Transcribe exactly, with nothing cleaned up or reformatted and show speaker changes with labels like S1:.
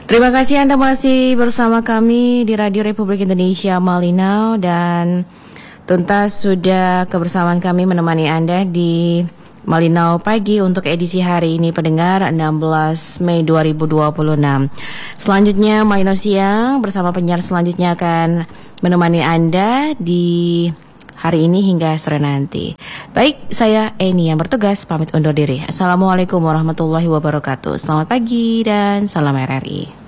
S1: Terima kasih Anda masih bersama kami di Radio Republik Indonesia Malinau, dan tuntas sudah kebersamaan kami menemani Anda di Malinau Pagi untuk edisi hari ini pendengar enam belas Mei dua ribu dua puluh enam. Selanjutnya Malinau Siang bersama penyiar selanjutnya akan menemani Anda di hari ini hingga sore nanti. Baik, saya Eni yang bertugas pamit undur diri. Assalamualaikum warahmatullahi wabarakatuh. Selamat pagi dan salam R R I.